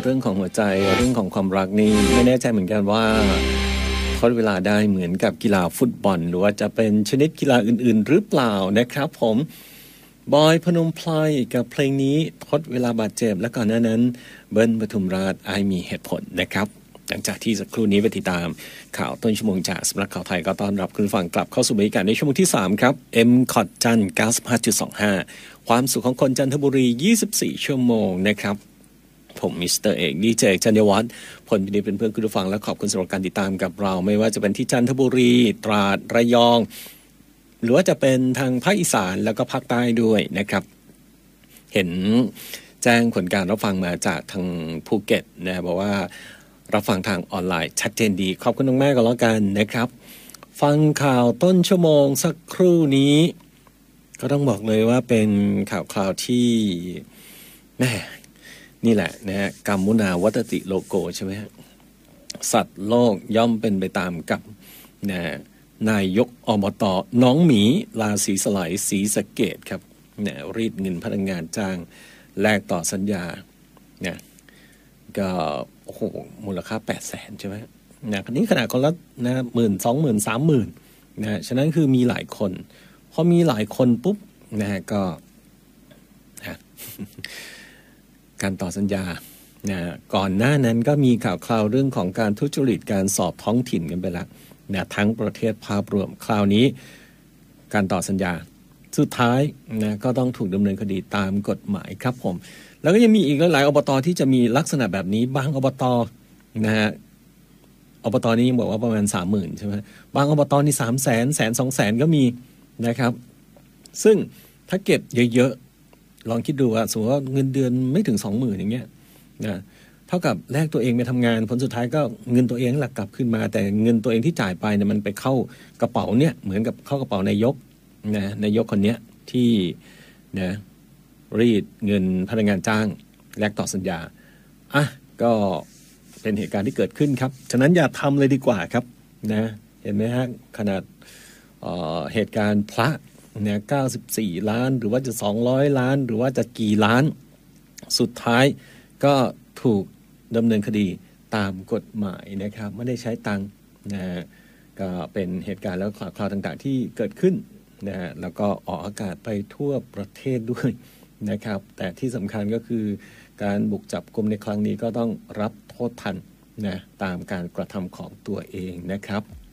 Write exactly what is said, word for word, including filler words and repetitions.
รื่องของหัวใจเรื่องของความรักนี่ไม่แน่ใจเหมือนกันว่าทดเวลาได้เหมือนกับกีฬาฟุตบอลหรือว่าจะเป็นชนิดกีฬาอื่นๆหรือเปล่านะครับผมบอยพนมไพรกับเพลงนี้ทดเวลาบาดเจ็บและก่อนหน้านั้นเบิ้ลปทุมราชไอมีเหตุผลนะครับหลังจากที่สักครู่นี้ไปติดตามข่าวต้นชั่วโมงจากสำนักข่าวไทยก็ต้อนรับคุณฟังกลับเข้าสู่บรรยากาศในชั่วโมงที่สามครับ M คอดจัน เก้าสิบห้าจุดสองห้า ความสุขของคนจันทบุรียี่สิบสี่ชั่วโมงนะครับผมมิสเตอร์เอกดีเจจันยวัฒน์ผลดีเป็นเพื่อนคุณผู้ฟังและขอบคุณสำหรับการติดตามกับเราไม่ว่าจะเป็นที่จันทบุรีตราดระยองหรือว่าจะเป็นทางภาคอีสานแล้วก็ภาคใต้ด้วยนะครับเห็นแจ้งผลการรับฟังมาจากทางภูเก็ตนะบอกว่ารับฟังทางออนไลน์ชัดเจนดีขอบคุณน้องแม่ก็แล้วกันนะครับฟังข่าวต้นชั่วโมงสักครู่นี้ก็ต้องบอกเลยว่าเป็นข่าวคราวที่แม่นี่แหละนะฮะกัมมุนาวัตติโลโกใช่ไหมฮะสัตว์โลกย่อมเป็นไปตามกับนะนายกอบต.น้องหมีลาสีสลายสีสะเกดครับเนี่ยรีดเงินพนักงานจ้างแลกต่อสัญญาเนี่ยก็โอ้โหมูลค่าแปดแสนใช่ไหมนะคันนี้ขนาดคนละนะหมื่นสองหมื่นสามหมื่นนะฉะนั้นคือมีหลายคนพอมีหลายคนปุ๊บนะก็นะการต่อสัญญานะก่อนหน้านั้นก็มีข่าวคราวเรื่องของการทุจริตการสอบท้องถิ่นกันไปแล้วนะทั้งประเทศภาพรวมคราวนี้การต่อสัญญาสุดท้ายนะก็ต้องถูกดำเนินคดีตามกฎหมายครับผมแล้วก็ยังมีอีกหลายอบต.ที่จะมีลักษณะแบบนี้บางอบต.นะฮะอบต.นี้ยังบอกว่าประมาณ สามหมื่น ใช่ไหมบางอบต.นี่ สามแสน แสน สองแสนก็มีนะครับซึ่งถ้าเก็บเยอะๆลองคิดดูว่าสมมติว่าเงินเดือนไม่ถึง สองหมื่น อย่างเงี้ยนะเท่ากับแลกตัวเองไปทำงานผลสุดท้ายก็เงินตัวเองหลักกลับขึ้นมาแต่เงินตัวเองที่จ่ายไปเนี่ยมันไปเข้ากระเป๋าเนี่ยเหมือนกับเข้ากระเป๋านายกนะนายกคนเนี้ยที่นะรีดเงินพนักงานจ้างแลกต่อสัญญาอ่ะก็เป็นเหตุการณ์ที่เกิดขึ้นครับฉะนั้นอย่าทำเลยดีกว่าครับนะเห็นไหมฮะขนาด เอ่อ เหตุการณ์พระเนี่ยเก้าสิบสี่ล้านหรือว่าจะสองร้อยล้านหรือว่าจะกี่ล้านสุดท้ายก็ถูกดำเนินคดีตามกฎหมายนะครับไม่ได้ใช้ตังค์นะก็เป็นเหตุการณ์แล้วข่าวคราวต่างๆที่เกิดขึ้นนะฮะแล้วก็ออกอากาศไปทั่วประเทศด้วยนะครับแต่ที่สำคัญก็คือการบุกจับกุมในครั้งนี้ก็ต้องรับโทษทันนะตามการกระทำของตัวเองนะครับ